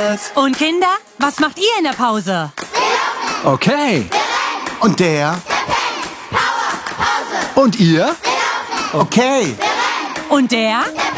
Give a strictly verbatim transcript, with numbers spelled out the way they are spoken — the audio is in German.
Pause. Und Kinder, was macht ihr in der Pause? Okay. Und der? Und ihr? Okay. Und der?